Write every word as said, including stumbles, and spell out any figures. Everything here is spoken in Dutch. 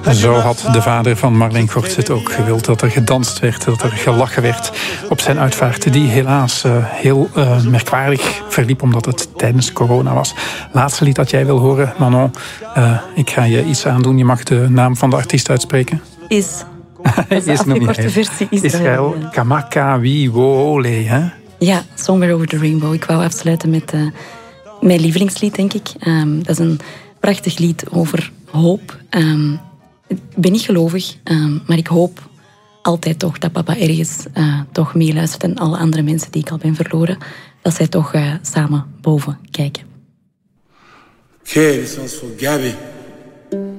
Zo had de vader van Marleen Gorts het ook gewild. Dat er gedanst werd, dat er gelachen werd op zijn uitvaart. Die helaas uh, heel uh, merkwaardig verliep, omdat het tijdens corona was. Laatste lied dat jij wil horen, Manon. Uh, ik ga je iets aandoen. Je mag de naam van de artiest uitspreken. Is. Dat is de is afgekorte versie Israël. Israël Kamaka Wiwole, hè? Ja, Somewhere Over the Rainbow. Ik wou afsluiten met uh, mijn lievelingslied, denk ik. Um, dat is een prachtig lied over hoop. Um, ik ben niet gelovig, um, maar ik hoop altijd toch dat papa ergens uh, toch meeluistert en alle andere mensen die ik al ben verloren, dat zij toch uh, samen boven kijken. Okay, this one's for Gabby.